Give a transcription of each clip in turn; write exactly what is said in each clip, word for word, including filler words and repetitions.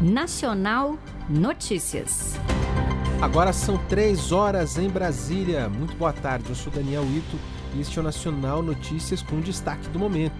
Nacional Notícias. Agora são três horas em Brasília. Muito boa tarde, eu sou Daniel Ito e este é o Nacional Notícias com destaque do momento.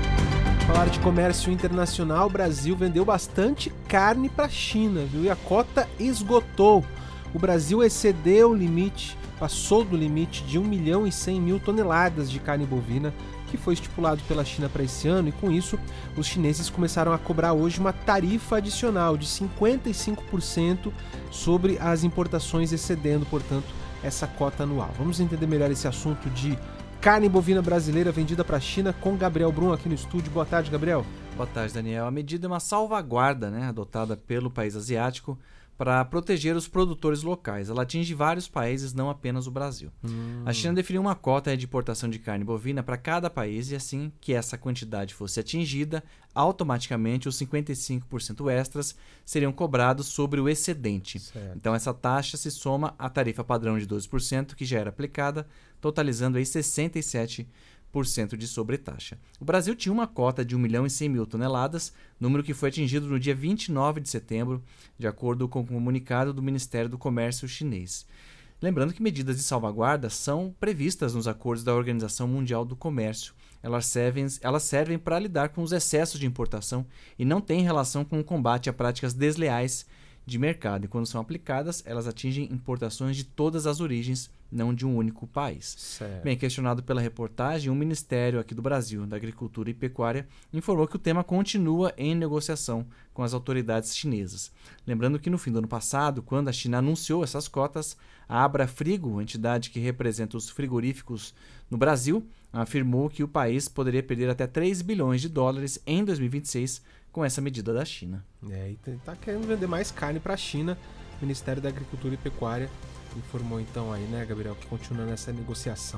Falar de comércio internacional, o Brasil vendeu bastante carne para a China, viu? E a cota esgotou. O Brasil excedeu o limite, passou do limite de um milhão e cem mil toneladas de carne bovina que foi estipulado pela China para esse ano, e com isso os chineses começaram a cobrar hoje uma tarifa adicional de cinquenta e cinco por cento sobre as importações, excedendo, portanto, essa cota anual. Vamos entender melhor esse assunto de carne bovina brasileira vendida para a China com Gabriel Brum aqui no estúdio. Boa tarde, Gabriel. Boa tarde, Daniel. A medida é uma salvaguarda, né, adotada pelo país asiático para proteger os produtores locais. Ela atinge vários países, não apenas o Brasil. Hum. A China definiu uma cota de importação de carne bovina para cada país e assim que essa quantidade fosse atingida, automaticamente os cinquenta e cinco por cento extras seriam cobrados sobre o excedente. Certo. Então essa taxa se soma à tarifa padrão de doze por cento que já era aplicada, totalizando aí sessenta e sete por cento de sobretaxa. O Brasil tinha uma cota de um milhão e cem mil toneladas, número que foi atingido no dia vinte e nove de setembro, de acordo com o comunicado do Ministério do Comércio chinês. Lembrando que medidas de salvaguarda são previstas nos acordos da Organização Mundial do Comércio. Elas servem, elas servem para lidar com os excessos de importação e não têm relação com o combate a práticas desleais de mercado. E quando são aplicadas, elas atingem importações de todas as origens, não de um único país. Certo. Bem, questionado pela reportagem, o Ministério aqui do Brasil, da Agricultura e Pecuária, informou que o tema continua em negociação com as autoridades chinesas. Lembrando que no fim do ano passado, quando a China anunciou essas cotas, a Abrafrigo, entidade que representa os frigoríficos no Brasil, afirmou que o país poderia perder até três bilhões de dólares em dois mil e vinte e seis com essa medida da China. É, e tá querendo vender mais carne para a China. O Ministério da Agricultura e Pecuária informou então aí, né, Gabriel, que continua nessa negociação.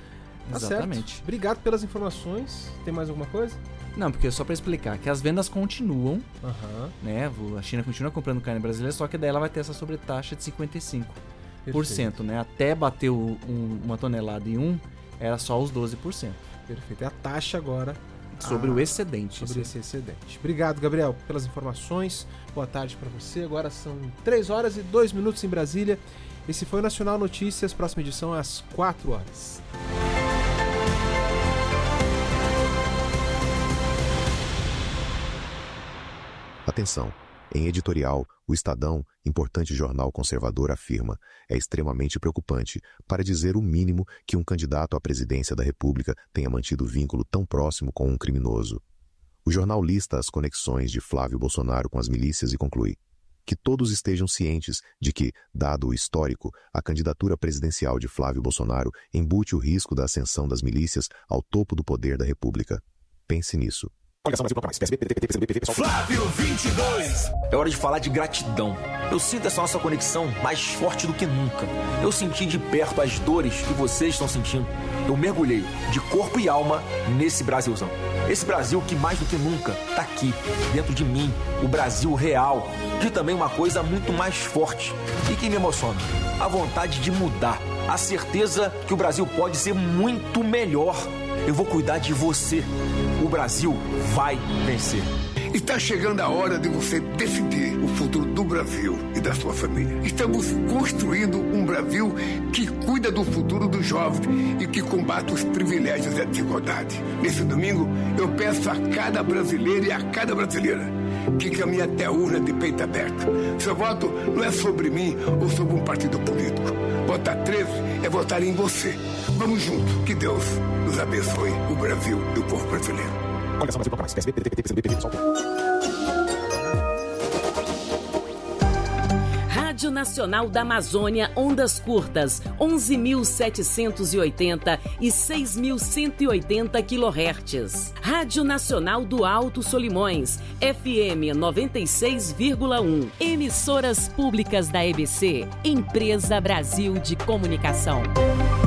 Tá Exatamente. Certo. Obrigado pelas informações. Tem mais alguma coisa? Não, porque só para explicar que as vendas continuam, uhum. né? A China continua comprando carne brasileira, só que daí ela vai ter essa sobretaxa de cinquenta e cinco por cento, Perfeito. Né? Até bater o, um, uma tonelada em um, era só os doze por cento. Perfeito. É a taxa agora sobre ah, o excedente. Sobre esse excedente. Obrigado, Gabriel, pelas informações. Boa tarde para você. Agora são três horas e dois minutos em Brasília. Esse foi o Nacional Notícias. Próxima edição é às quatro horas. Atenção! Em editorial, o Estadão, importante jornal conservador, afirma: é extremamente preocupante, para dizer o mínimo, que um candidato à presidência da República tenha mantido vínculo tão próximo com um criminoso. O jornal lista as conexões de Flávio Bolsonaro com as milícias e conclui: que todos estejam cientes de que, dado o histórico, a candidatura presidencial de Flávio Bolsonaro embute o risco da ascensão das milícias ao topo do poder da República. Pense nisso. Flávio vinte e dois. É hora de falar de gratidão. Eu sinto essa nossa conexão mais forte do que nunca. Eu senti de perto as dores que vocês estão sentindo. Eu mergulhei de corpo e alma nesse Brasilzão. Esse Brasil que mais do que nunca tá aqui, dentro de mim. O Brasil real. E também uma coisa muito mais forte e que me emociona: a vontade de mudar. A certeza que o Brasil pode ser muito melhor. Eu vou cuidar de você. O Brasil vai vencer. Está chegando a hora de você decidir o futuro do Brasil e da sua família. Estamos construindo um Brasil que cuida do futuro dos jovens e que combate os privilégios e a desigualdade. Nesse domingo, eu peço a cada brasileiro e a cada brasileira que caminhe até a urna de peito aberto. Seu voto não é sobre mim ou sobre um partido político. Votar treze é votar em você. Vamos juntos. Que Deus nos abençoe, o Brasil e o povo brasileiro. Rádio Nacional da Amazônia, ondas curtas, onze mil setecentos e oitenta e seis mil cento e oitenta quilohertz. Rádio Nacional do Alto Solimões, F M noventa e seis vírgula um. Emissoras públicas da E B C, Empresa Brasil de Comunicação.